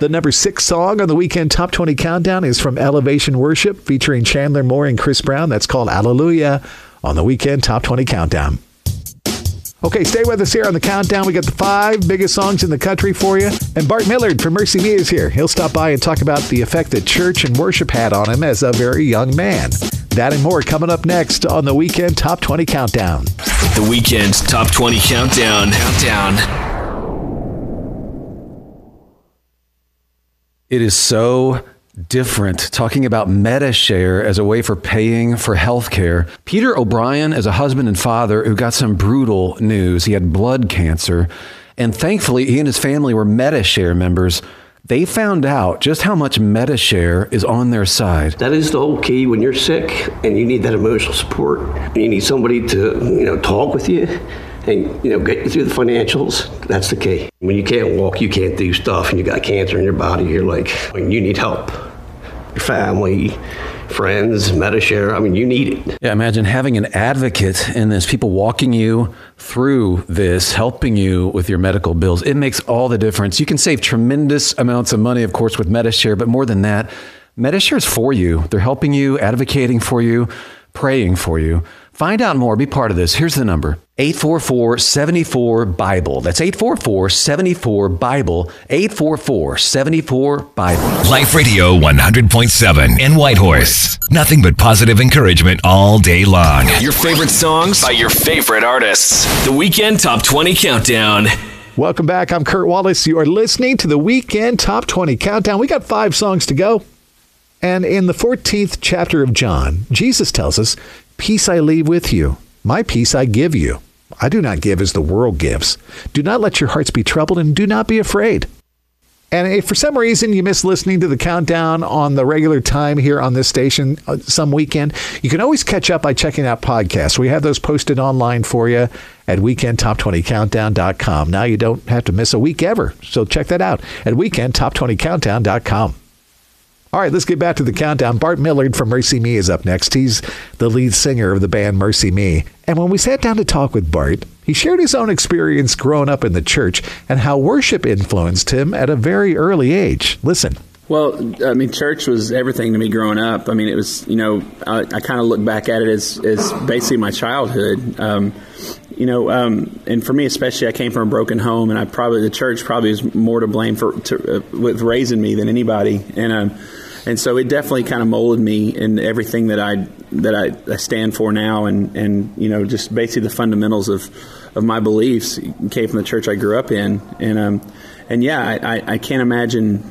The number 6 song on the Weekend Top 20 Countdown is from Elevation Worship, featuring Chandler Moore and Chris Brown. That's called Hallelujah on the Weekend Top 20 Countdown. Okay, stay with us here on the countdown. We got the 5 biggest songs in the country for you. And Bart Millard from Mercy Me is here. He'll stop by and talk about the effect that church and worship had on him as a very young man. That and more coming up next on the Weekend Top 20 Countdown. The Weekend Top 20 Countdown. It is so different talking about Medi-Share as a way for paying for health care. Peter O'Brien is a husband and father who got some brutal news. He had blood cancer, and thankfully he and his family were Medi-Share members. They found out just how much Medi-Share is on their side. That is the whole key when you're sick and you need that emotional support. You need somebody to, talk with you and, get you through the financials. That's the key. When you can't walk, you can't do stuff, and you got cancer in your body, you're like, you need help. Your family, friends, Medi-Share, you need it. Yeah, imagine having an advocate in this, people walking you through this, helping you with your medical bills. It makes all the difference. You can save tremendous amounts of money, of course, with Medi-Share, but more than that, Medi-Share is for you. They're helping you, advocating for you, praying for you. Find out more. Be part of this. Here's the number. 844-74-BIBLE. That's 844-74-BIBLE. 844-74-BIBLE. Life Radio 100.7 in Whitehorse. Nothing but positive encouragement all day long. Your favorite songs by your favorite artists. The Weekend Top 20 Countdown. Welcome back. I'm Kurt Wallace. You are listening to the Weekend Top 20 Countdown. We got 5 songs to go. And in the 14th chapter of John, Jesus tells us, "Peace I leave with you. My peace I give you. I do not give as the world gives. Do not let your hearts be troubled, and do not be afraid." And if for some reason you miss listening to the countdown on the regular time here on this station some weekend, you can always catch up by checking out podcasts. We have those posted online for you at weekendtop20countdown.com. Now you don't have to miss a week ever. So check that out at weekendtop20countdown.com. All right, let's get back to the countdown. Bart Millard from Mercy Me is up next. He's the lead singer of the band Mercy Me. And when we sat down to talk with Bart, he shared his own experience growing up in the church and how worship influenced him at a very early age. Listen. Well, church was everything to me growing up. It was, I kind of look back at it as basically my childhood. And for me especially, I came from a broken home, and the church probably is more to blame with raising me than anybody. And so it definitely kind of molded me in everything that I stand for now, and just basically the fundamentals of my beliefs came from the church I grew up in, I can't imagine